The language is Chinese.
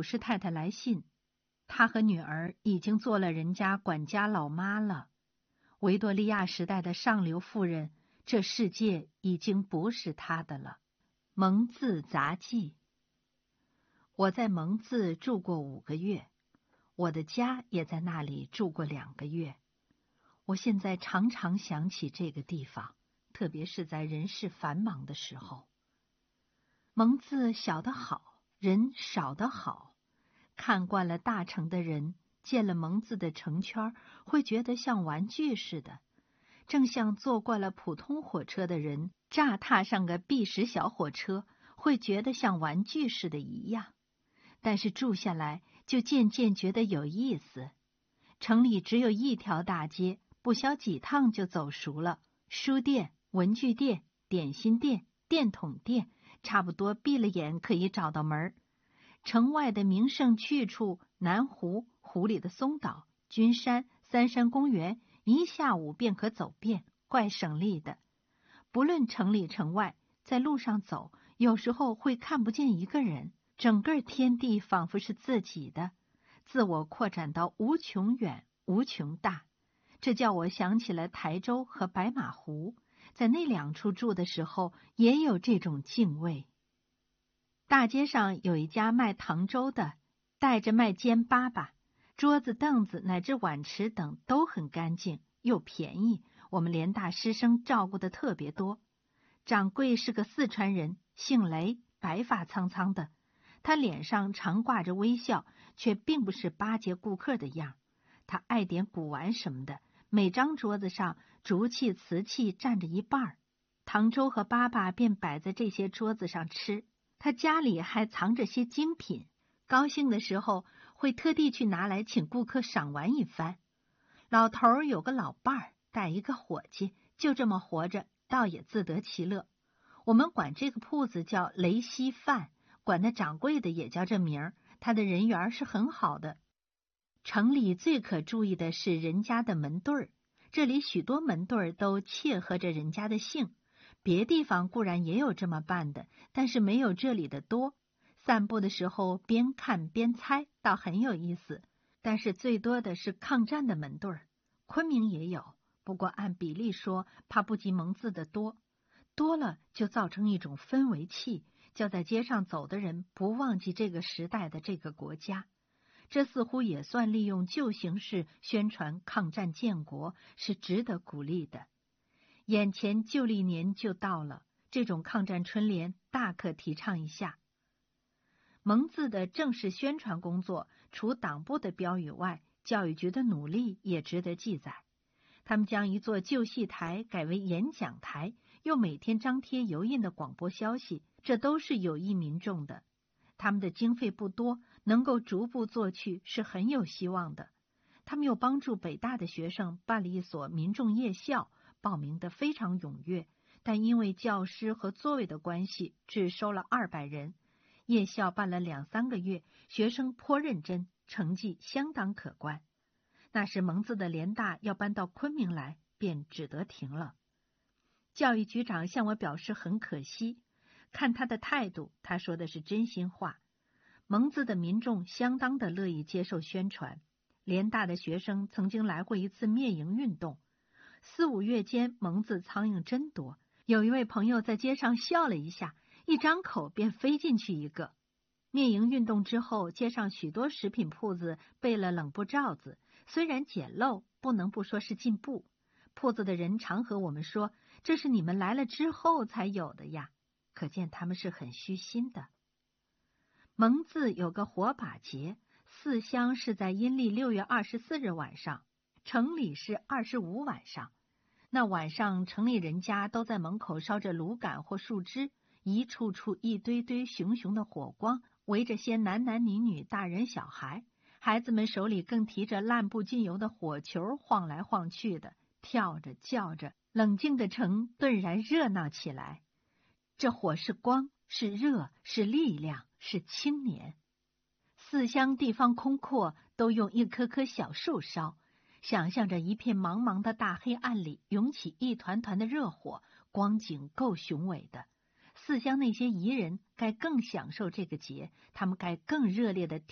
士太太来信，她和女儿已经做了人家管家老妈了。维多利亚时代的上流妇人，这世界已经不是她的了。蒙自杂记。我在蒙自住过5个月，我的家也在那里住过2个月。我现在常常想起这个地方，特别是在人事繁忙的时候。蒙自小得好，人少得好。看惯了大城的人，见了蒙自的城圈，会觉得像玩具似的，正像坐惯了普通火车的人，乍踏上个碧石小火车，会觉得像玩具似的一样。但是住下来，就渐渐觉得有意思。城里只有一条大街，不消几趟就走熟了。书店、文具店、点心店、电筒店，差不多闭了眼可以找到门。城外的名胜去处，南湖、湖里的松岛、君山、三山公园，一下午便可走遍，怪省力的。不论城里城外，在路上走，有时候会看不见一个人，整个天地仿佛是自己的，自我扩展到无穷远、无穷大。这叫我想起了台州和白马湖，在那2处住的时候，也有这种敬畏。大街上有一家卖糖粥的，带着卖煎粑粑，桌子凳子乃至碗池等都很干净，又便宜，我们联大师生照顾的特别多。掌柜是个四川人，姓雷，白发苍苍的，他脸上常挂着微笑，却并不是巴结顾客的样。他爱点古玩什么的，每张桌子上竹器、瓷器占着一半，糖粥和粑粑便摆在这些桌子上吃。他家里还藏着些精品，高兴的时候会特地去拿来请顾客赏玩一番。老头有个老伴儿，带一个伙计，就这么活着，倒也自得其乐。我们管这个铺子叫雷稀饭，管那掌柜的也叫这名儿，他的人缘是很好的。城里最可注意的是人家的门对儿，这里许多门对儿都切合着人家的姓。别地方固然也有这么办的，但是没有这里的多。散步的时候边看边猜，倒很有意思。但是最多的是抗战的门对儿，昆明也有，不过按比例说，怕不及蒙自的多。多了就造成一种氛围气，叫在街上走的人不忘记这个时代的这个国家。这似乎也算利用旧形式宣传抗战建国，是值得鼓励的。眼前旧历年就到了，这种抗战春联大可提倡一下。蒙自的正式宣传工作，除党部的标语外，教育局的努力也值得记载。他们将一座旧戏台改为演讲台，又每天张贴油印的广播消息，这都是有益民众的。他们的经费不多，能够逐步做去是很有希望的。他们又帮助北大的学生办了一所民众夜校，报名的非常踊跃，但因为教师和座位的关系，只收了200人。夜校办了2-3个月，学生颇认真，成绩相当可观。那时蒙自的联大要搬到昆明来，便只得停了。教育局长向我表示很可惜，看他的态度，他说的是真心话。蒙自的民众相当的乐意接受宣传。联大的学生曾经来过一次灭营运动，4-5月间蒙自苍蝇真多，有一位朋友在街上笑了一下，一张口便飞进去一个。灭营运动之后，街上许多食品铺子备了冷布罩子，虽然简陋，不能不说是进步。铺子的人常和我们说，这是你们来了之后才有的呀，可见他们是很虚心的。蒙自有个火把节，4乡是在阴历6月24日晚上，城里是25晚上。那晚上城里人家都在门口烧着炉杆或树枝，一处处一堆堆熊熊的火光，围着些男男女女、大人小孩，孩子们手里更提着烂不尽油的火球，晃来晃去的，跳着叫着，冷静的城顿然热闹起来。这火是光，是热，是力量，是青年。4乡地方空阔，都用一棵棵小树烧，想象着一片茫茫的大黑暗里涌起一团团的热火，光景够雄伟的。4乡那些彝人该更享受这个节，他们该更热烈的